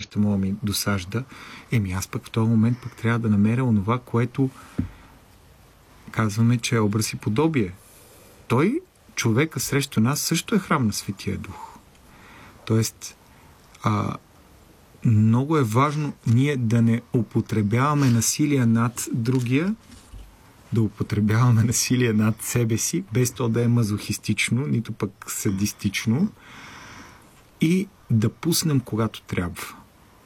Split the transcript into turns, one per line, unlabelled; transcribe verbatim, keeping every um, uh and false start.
ще мога ми досажда. Еми аз пък в този момент пък трябва да намеря онова, което казваме, че е образ и подобие. Той, човека срещу нас, също е храм на Светия Дух. Тоест, а, много е важно ние да не употребяваме насилие над другия, да употребяваме насилие над себе си, без то да е мазохистично, нито пък садистично, и да пуснем когато трябва.